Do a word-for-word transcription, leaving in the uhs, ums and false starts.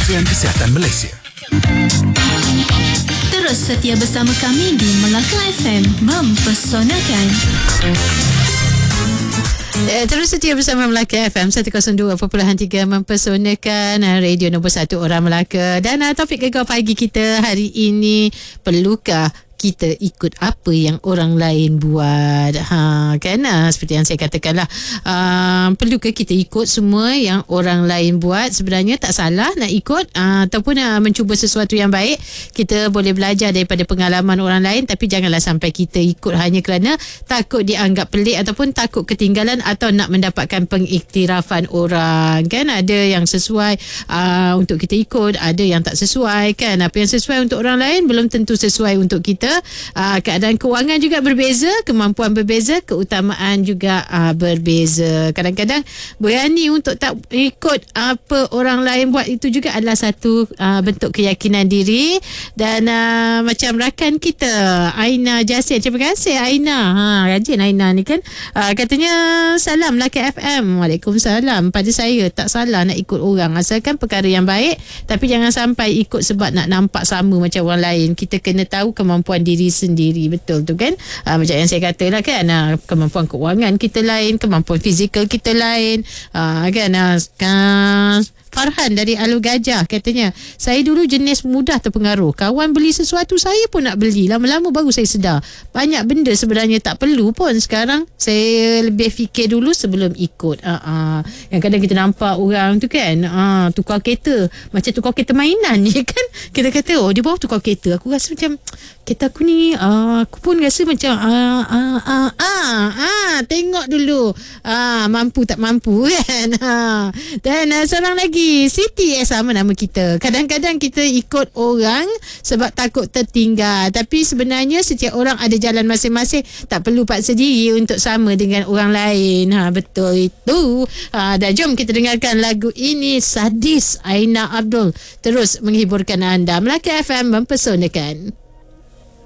Kementerian Kesihatan Malaysia. Terus setia bersama kami di Melaka F M, mempesonakan. Eh, terus setia bersama Melaka F M seratus dua perpuluhan tiga, mempesonakan radio nombor satu orang Melaka. Dan uh, topik gegar pagi kita hari ini, perlukah kita ikut apa yang orang lain buat? Ha, kan? Uh, seperti yang saya katakan lah, uh, perlukah kita ikut semua yang orang lain buat? Sebenarnya tak salah nak ikut uh, ataupun uh, mencuba sesuatu yang baik. Kita boleh belajar daripada pengalaman orang lain, tapi janganlah sampai kita ikut hanya kerana takut dianggap pelik ataupun takut ketinggalan atau nak mendapatkan pengiktirafan orang. Kan ada yang sesuai uh, untuk kita ikut, ada yang tak sesuai. Kan apa yang sesuai untuk orang lain belum tentu sesuai untuk kita. Uh, keadaan kewangan juga berbeza, kemampuan berbeza, keutamaan juga uh, berbeza. Kadang-kadang berani untuk tak ikut apa orang lain buat, itu juga adalah satu uh, bentuk keyakinan diri. Dan uh, macam rakan kita Aina Jasir, terima kasih Aina, ha, rajin Aina ni kan, uh, katanya salam Melaka F M. Waalaikumsalam. Pada saya tak salah nak ikut orang asalkan perkara yang baik, tapi jangan sampai ikut sebab nak nampak sama macam orang lain. Kita kena tahu kemampuan diri sendiri, betul tu kan. Uh, macam yang saya kata lah kan, uh, kemampuan keuangan kita lain, kemampuan fizikal kita lain, uh, kan. Uh, kan Farhan dari Alu Gajah katanya, saya dulu jenis mudah terpengaruh. Kawan beli sesuatu, saya pun nak beli. Lama-lama baru saya sedar banyak benda sebenarnya tak perlu pun. Sekarang saya lebih fikir dulu sebelum ikut. Uh-uh. Yang kadang kita nampak orang tu kan, uh, tukar kereta, macam tukar kereta mainan je kan. Kita kata, oh dia bawa tukar kereta. Aku rasa macam, kereta aku ni, uh, aku pun rasa macam uh, uh, uh, uh, uh, tengok dulu uh, mampu tak mampu kan. uh. Dan uh, seorang lagi Siti, eh, sama nama kita. Kadang-kadang kita ikut orang sebab takut tertinggal, tapi sebenarnya setiap orang ada jalan masing-masing. Tak perlu paksa diri untuk sama dengan orang lain. Ha, betul itu. Ha, dan jom kita dengarkan lagu ini, Sadis, Aina Abdul, terus menghiburkan anda. Melaka F M, mempesonakan.